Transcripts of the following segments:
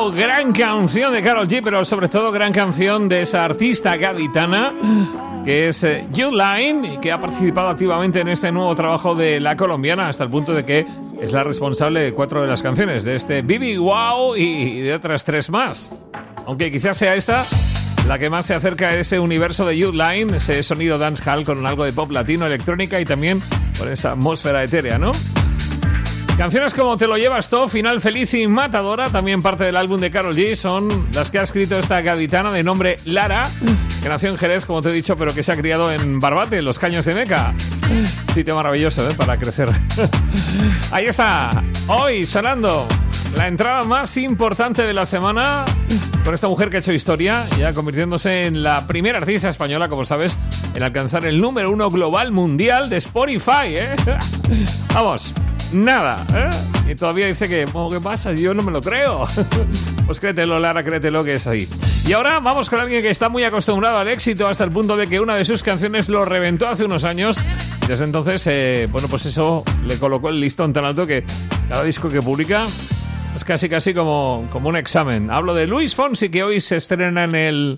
Wow, gran canción de Karol G, pero sobre todo gran canción de esa artista gaditana que es You Line, que ha participado activamente en este nuevo trabajo de la colombiana hasta el punto de que es la responsable de 4 de las canciones, de este Bibi Wow y de otras 3 más. Aunque quizás sea esta la que más se acerca a ese universo de You Line, ese sonido dancehall con algo de pop latino, electrónica y también con esa atmósfera etérea, ¿no? Canciones como Te lo llevas todo, Final feliz y Matadora, también parte del álbum de Karol G, son las que ha escrito esta gaditana de nombre Lara, que nació en Jerez, como te he dicho, pero que se ha criado en Barbate, en los Caños de Meca. Sitio maravilloso, para crecer. Ahí está, hoy sonando la entrada más importante de la semana con esta mujer que ha hecho historia, ya convirtiéndose en la primera artista española, como sabes, en alcanzar el número 1 global mundial de Spotify, Vamos, nada, Y todavía dice que, ¿qué pasa? Yo no me lo creo. Pues créetelo, Lara, créetelo que es ahí. Y ahora vamos con alguien que está muy acostumbrado al éxito hasta el punto de que una de sus canciones lo reventó hace unos años. Desde entonces, pues eso le colocó el listón tan alto que cada disco que publica es casi como un examen. Hablo de Luis Fonsi, que hoy se estrena en el...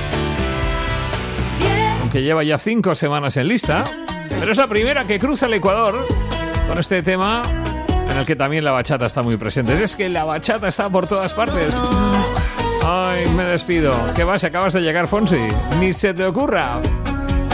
aunque lleva ya 5 semanas en lista, pero es la primera que cruza el Ecuador con este tema en el que también la bachata está muy presente. Es que la bachata está por todas partes. Ay, me despido. ¿Qué vas? Acabas de llegar, Fonsi. Ni se te ocurra.